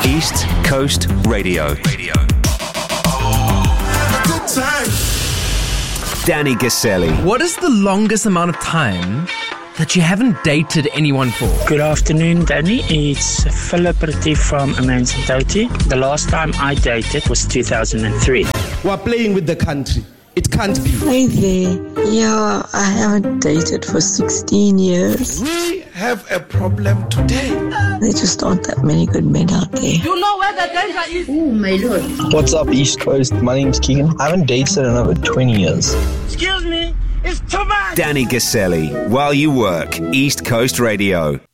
East Coast Radio. Good time. Danny Gaselli. What is the longest amount of time that you haven't dated anyone for? Good afternoon, Danny. It's Philip Retief from Amanzimtoti. The last time I dated was 2003. We're playing with the country. It can't be. Hi there. Yeah, I haven't dated for 16 years. We have a problem today. There just aren't that many good men out there. You know where the danger is? Oh, my Lord. What's up, East Coast? My name's Keegan. I haven't dated in over 20 years. Excuse me, it's too much. Danny Gaselli. While you work, East Coast Radio.